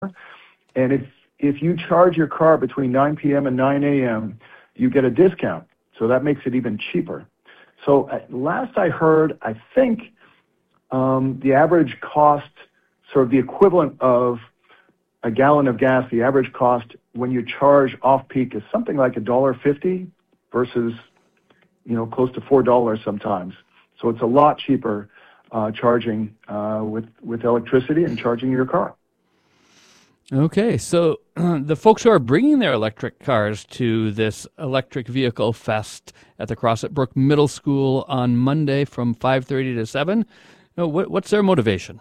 And if you charge your car between 9 p.m. and 9 a.m., you get a discount. So that makes it even cheaper. So last I heard, I think the average cost, sort of the equivalent of a gallon of gas, the average cost when you charge off-peak is something like $1.50 versus, close to $4 sometimes. So it's a lot cheaper charging with electricity and charging your car. Okay, so the folks who are bringing their electric cars to this electric vehicle fest at the Crossett Brook Middle School on Monday from 5:30 to 7, what's their motivation?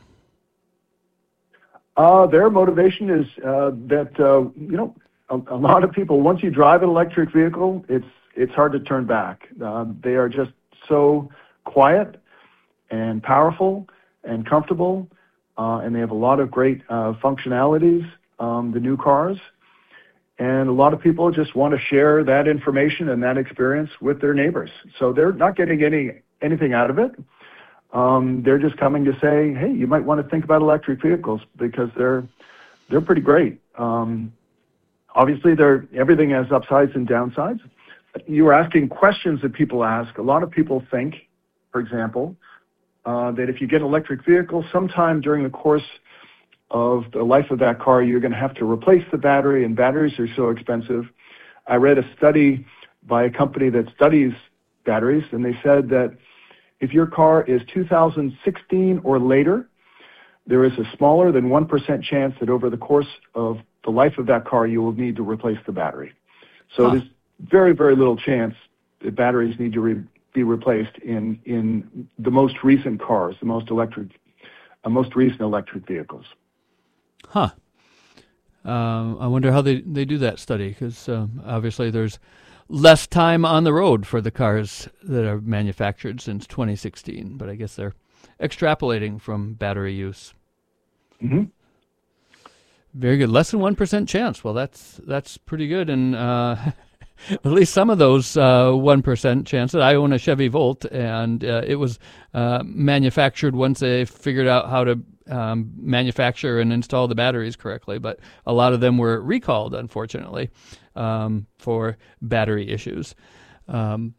Their motivation is that a lot of people, once you drive an electric vehicle, it's hard to turn back. They are just so quiet and powerful and comfortable, and they have a lot of great functionalities. The new cars, and a lot of people just want to share that information and that experience with their neighbors. So they're not getting anything out of it. They're just coming to say, hey, you might want to think about electric vehicles because they're pretty great. Obviously, everything has upsides and downsides. You were asking questions that people ask. A lot of people think, for example, that if you get an electric vehicle, sometime during the course of the life of that car, you're going to have to replace the battery, and batteries are so expensive. I read a study by a company that studies batteries, and they said that if your car is 2016 or later, there is a smaller than 1% chance that over the course of the life of that car, you will need to replace the battery. So there's very, very little chance that batteries need to be replaced in the most recent cars, the most recent electric vehicles. Huh. I wonder how they do that study, because obviously there's less time on the road for the cars that are manufactured since 2016, but I guess they're extrapolating from battery use. Mm-hmm. Very good. Less than 1% chance. Well, that's pretty good, and at least some of those 1% chances. I own a Chevy Volt, and it was manufactured once they figured out how to manufacture and install the batteries correctly, but a lot of them were recalled, unfortunately, for battery issues. And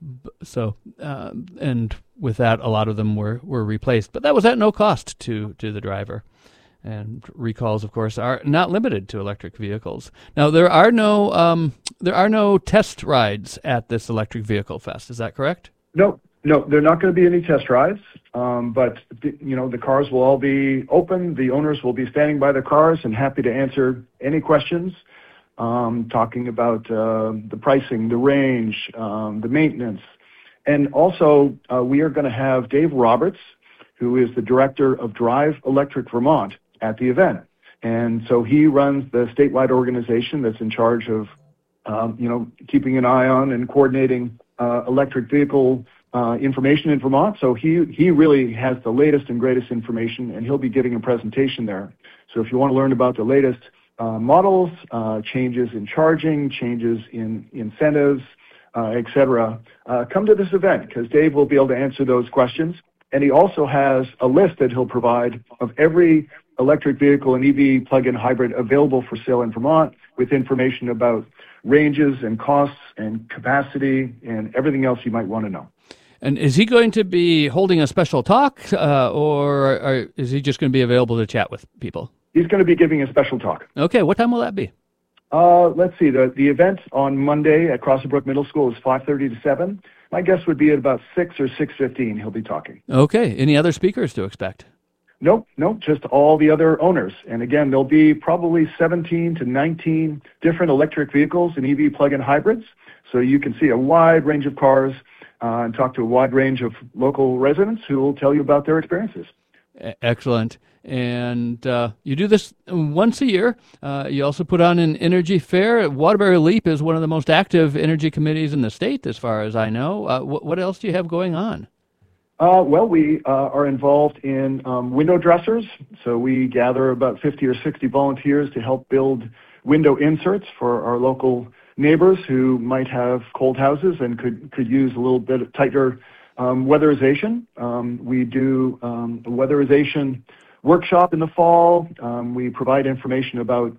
with that, a lot of them were replaced, but that was at no cost to the driver. And recalls, of course, are not limited to electric vehicles. Now, there are no test rides at this electric vehicle fest. Is that correct? No, there are not going to be any test rides. But the cars will all be open. The owners will be standing by the cars and happy to answer any questions, talking about the pricing, the range, the maintenance. And also, we are going to have Dave Roberts, who is the director of Drive Electric Vermont, at the event. And so he runs the statewide organization that's in charge of, keeping an eye on and coordinating electric vehicle information in Vermont. So he really has the latest and greatest information, and he'll be giving a presentation there. So if you want to learn about the latest models, changes in charging, changes in incentives, etc., come to this event, because Dave will be able to answer those questions. And he also has a list that he'll provide of every electric vehicle and EV plug-in hybrid available for sale in Vermont, with information about ranges and costs and capacity and everything else you might want to know. And is he going to be holding a special talk, or is he just going to be available to chat with people? He's going to be giving a special talk. Okay, what time will that be? Let's see. The event on Monday at Crossett Brook Middle School is 5:30 to 7. My guess would be at about 6 or 6:15 he'll be talking. Okay. Any other speakers to expect? Nope, just all the other owners. And again, there'll be probably 17 to 19 different electric vehicles and EV plug-in hybrids. So you can see a wide range of cars and talk to a wide range of local residents who will tell you about their experiences. Excellent. And you do this once a year. You also put on an energy fair. Waterbury LEAP is one of the most active energy committees in the state, as far as I know. What else do you have going on? Well, we are involved in window dressers. So we gather about 50 or 60 volunteers to help build window inserts for our local neighbors who might have cold houses and could use a little bit of tighter weatherization. We do weatherization workshop in the fall. We provide information about